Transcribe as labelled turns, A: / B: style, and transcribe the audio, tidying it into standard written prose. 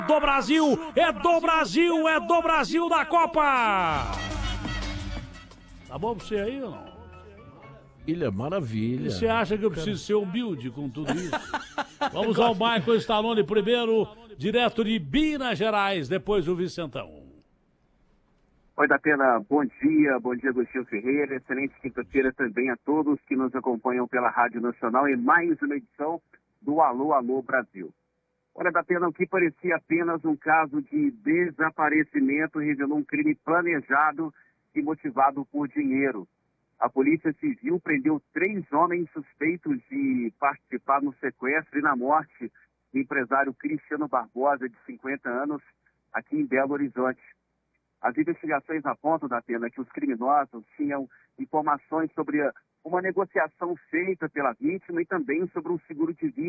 A: Do Brasil, é do Brasil, é do Brasil da Copa! Tá bom pra você aí ou não?
B: Maravilha.
A: E você acha que eu preciso ser humilde com tudo isso? Vamos ao Michael Stallone primeiro, direto de Minas Gerais, depois o Vicentão.
C: Oi, Datena, bom dia Agostinho Ferreira, excelente quinta-feira também a todos que nos acompanham pela Rádio Nacional em mais uma edição do Alô, Alô Brasil. Olha, Datena, o que parecia apenas um caso de desaparecimento revelou um crime planejado e motivado por dinheiro. A Polícia Civil prendeu 3 homens suspeitos de participar no sequestro e na morte do empresário Cristiano Barbosa, de 50 anos, aqui em Belo Horizonte. As investigações apontam, Datena, que os criminosos tinham informações sobre uma negociação feita pela vítima e também sobre um seguro de vida